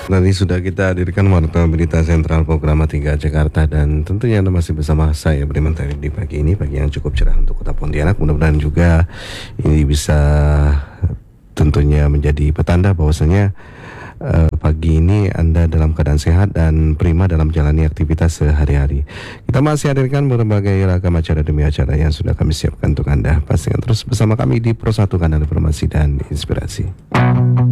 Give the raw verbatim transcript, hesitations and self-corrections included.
Tadi sudah kita hadirkan Warta Berita Sentral Programa tiga Jakarta, dan tentunya Anda masih bersama saya Beriman Tari di pagi ini, pagi yang cukup cerah untuk Kota Pontianak. Mudah-mudahan juga ini bisa tentunya menjadi petanda bahwasanya uh, pagi ini Anda dalam keadaan sehat dan prima dalam menjalani aktivitas sehari-hari. Kita masih hadirkan berbagai ragam acara demi acara yang sudah kami siapkan untuk Anda. Pastikan terus bersama kami di Pro satu Kanal Informasi dan Inspirasi.